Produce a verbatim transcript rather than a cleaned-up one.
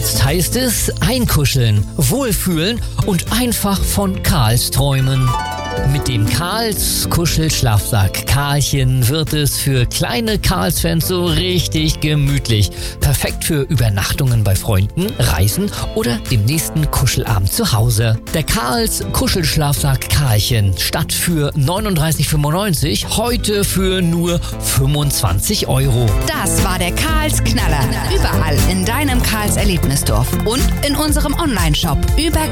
Jetzt heißt es einkuscheln, wohlfühlen und einfach von Karls träumen. Mit dem Karls Kuschelschlafsack Karlchen wird es für kleine Karls-Fans so richtig gemütlich. Perfekt für Übernachtungen bei Freunden, Reisen oder dem nächsten Kuschelabend zu Hause. Der Karls Kuschelschlafsack Karlchen statt für neununddreißig fünfundneunzig heute für nur fünfundzwanzig Euro. Das war der Karls Knaller. Überall in deinem Karls Erlebnisdorf und in unserem Onlineshop über